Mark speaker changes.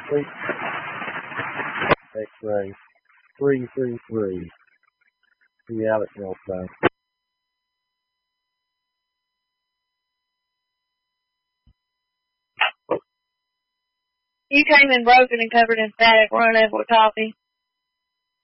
Speaker 1: X-ray 333. See Alex Millstone.
Speaker 2: You came in broken and covered in static, run over with coffee.